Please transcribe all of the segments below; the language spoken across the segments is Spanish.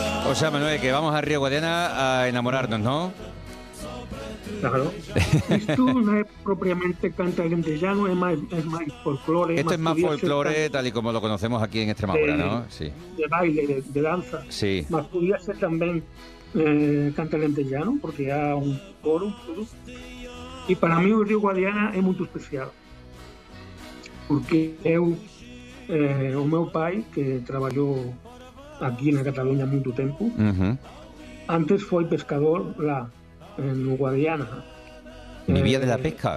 O sea, Manuel, que vamos a Río Guadiana a enamorarnos, ¿no? Claro. Esto no es propiamente cantalentellano, es más folclore. Esto es más podría ser folclore tal y como lo conocemos aquí en Extremadura, ¿no? Sí. de baile, de danza. Sí. Mas podría ser también cantalentellano, porque há un coro, tudo. E para mí o Río Guadiana é muito especial, porque o meu pai, que traballou aquí na Cataluña moito tempo, antes foi pescador lá, no Guadiana. ¿Vivía de la pesca?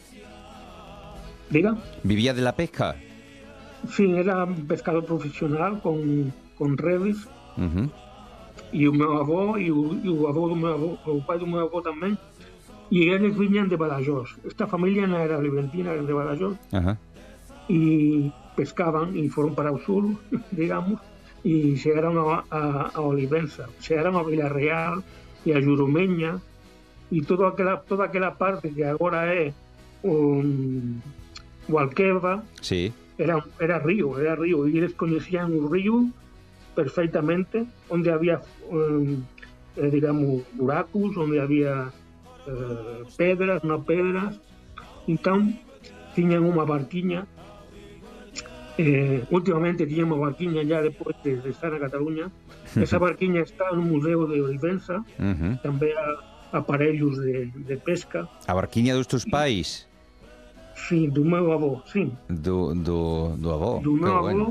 Diga? ¿Vivía de la pesca? Sí, era un pescador profesional con redes. E o meu avó e o avó do meu avó, o pai do meu avó tamén, e eles viñan de Badajoz. Esta familia non era libentina, era de Badajoz. E pescaban e foron para o sur, digamos, e chegaron a Olivenza, chegaron a Vilarreal e a Xurumeña e toda aquela parte que agora é o Alqueva. Sí. Era río, e eles coñecían o río perfectamente, onde había digamos buracos, onde había pedras, non pedras. Entón tiñan unha barquiña, últimamente tiñan unha barquiña ya despois de estar na Cataluña. Esa barquiña está no Museo de Olivenza, tamén aparellos de pesca. A barquiña dos tus pais? Sí, do meu avó, sí. Do avó. Do meu avó.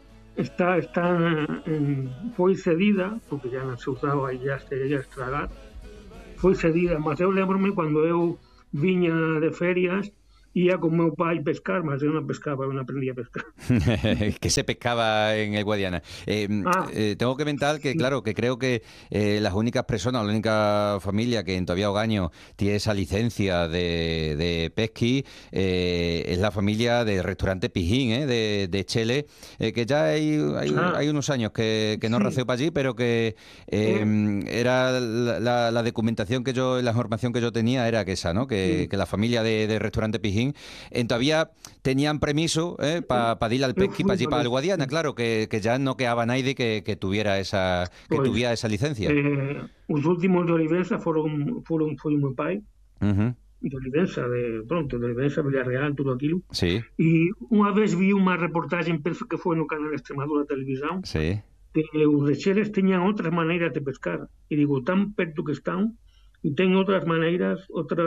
Foi cedida, porque ya non se usaba e ya estaría estragar. Foi cedida, mas eu lembro-me cando eu viña de ferias, ia con meu pai pescar, mas eu non pescaba, eu non aprendía a pescar. ¿Qué se pescaba en el Guadiana? Tengo que comentar que, claro, que creo que las únicas personas, la única familia que en todavía Ogaño tiene esa licencia de pesqui es la familia del restaurante Pijín, de Chele, que ya hay unos años que no raceo para allí, pero que era la documentación que yo, la información que yo tenía era que esa, ¿no? Que la familia de restaurante Pijín todavía tenían permiso para ir al pesqui para allí, para el Guadiana, claro, que ya no quedaba nadie que tuviera esa licencia. Os últimos de Olivenza foi o meu pai, de Olivenza, de Olivenza, Villarreal, tudo aquilo. Sí. E unha vez vi unha reportaxe, penso que foi no canal Extremadura Televisión, sí, que os de Cheles teñan outras maneiras de pescar. E digo, tan perto que están, e ten outras maneiras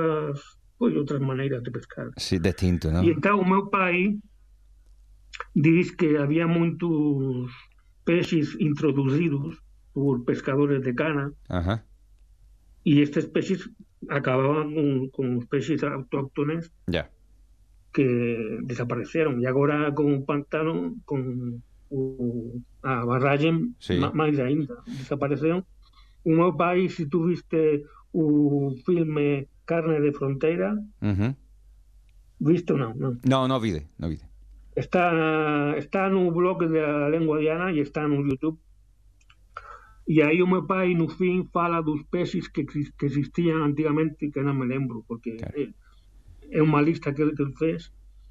de pescar. Sí, distinto, ¿no? E entón o meu pai diz que había moitos peixes introducidos por pescadores de cana. E estes peixes acababan con os peixes autóctones que desapareceron. E agora con o pantano, con a barragem, máis ainda, desapareceron. O meu pai, se tu viste o filme Carne de Fronteira, viste ou non? No vi. Está no blog da Lengua Diana e está no YouTube. E aí o meu pai no fin fala dos peixes que existían antigamente, que non me lembro, porque é unha lista que ele fez,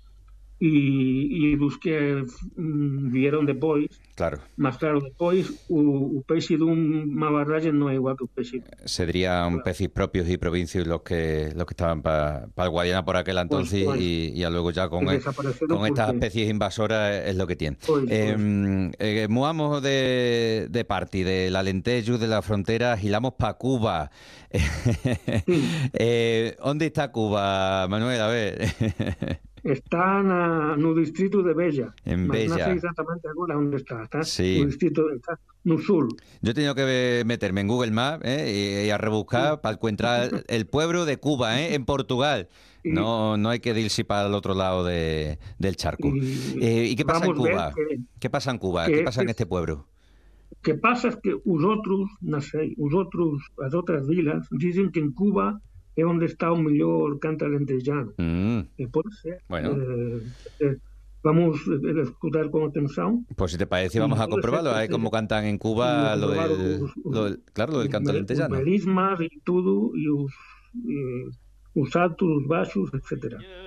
e dos que vieron depois. Claro. Mas claro, depois o peixe dunha barraxe non é igual que o peixe. Serían peces propios y provincios los que estaban para el Guadiana por aquel entonces y luego ya con estas especies invasoras es lo que tienen. Movamos de parte de la Alentejo, de la frontera, giramos para Cuba. ¿Dónde está Cuba, Manuel? A ver. Está no distrito de Bella. En Bella. Non sei exactamente agora onde está. Está sí. No distrito, está no sur. Yo he tenido que meterme en Google Maps y a rebuscar para encontrar el pueblo de Cuba, en Portugal. No hay que irse para el otro lado del charco. ¿Y qué pasa en Cuba? ¿Qué pasa en Cuba? ¿Qué pasa en este pueblo? Que pasa es que as outras vilas dicen que en Cuba é onde está o mellor cantalentejano. E pode ser. Bueno. Vamos a escutar con atención. Pues si te parece, vamos a comprobarlo. Hay cómo cantan en Cuba lo del canto alentejano. Os melismas e tudo, e os altos, os baixos, etcétera.